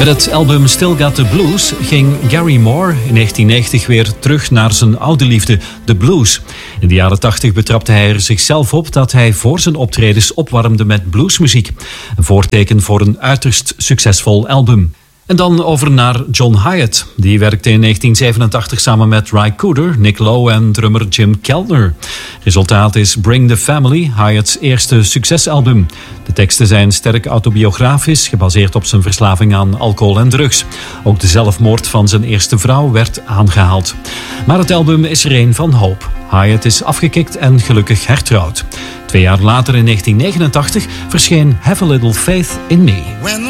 Met het album Still Got the Blues ging Gary Moore in 1990 weer terug naar zijn oude liefde, de blues. In de jaren 80 betrapte hij er zichzelf op dat hij voor zijn optredens opwarmde met bluesmuziek. Een voorteken voor een uiterst succesvol album. En dan over naar John Hiatt. Die werkte in 1987 samen met Ry Cooder, Nick Lowe en drummer Jim Keltner. Resultaat is Bring the Family, Hiatt's eerste succesalbum. De teksten zijn sterk autobiografisch, gebaseerd op zijn verslaving aan alcohol en drugs. Ook de zelfmoord van zijn eerste vrouw werd aangehaald. Maar het album is er een van hoop. Hiatt is afgekikt en gelukkig hertrouwd. 2 jaar later, in 1989, verscheen Have a Little Faith in Me.